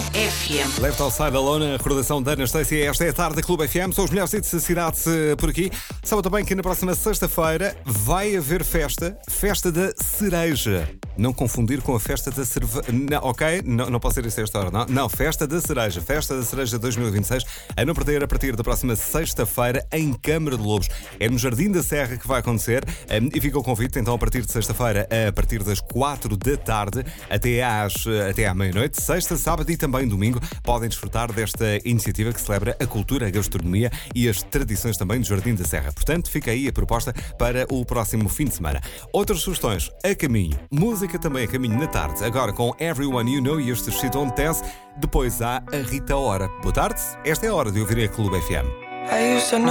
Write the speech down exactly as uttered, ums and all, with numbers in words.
F M. Left Outside Alone, a recordação da Anastasia. Esta é a tarde da Clube F M. São os melhores hits da cidade por aqui. Sabe também que na próxima sexta-feira vai haver festa, festa da cereja. Não confundir com a festa da cerveja. Ok? Não, não pode ser isso esta hora, não? Não, festa da cereja. Festa da cereja dois mil e vinte e seis. A não perder a partir da próxima sexta-feira em Câmara de Lobos. É no Jardim da Serra que vai acontecer. E fica o convite, então, a partir de sexta-feira, a partir das quatro da tarde até às até à meia-noite, sexta, sábado e também domingo, podem desfrutar desta iniciativa que celebra a cultura, a gastronomia e as tradições também do Jardim da Serra. Portanto, fica aí a proposta para o próximo fim de semana. Outras sugestões a caminho. Música também a caminho na tarde. Agora com Everyone You Know e este She Don't Dance. Depois há a Rita Ora. Boa tarde. Esta é a hora de ouvir a Clube F M.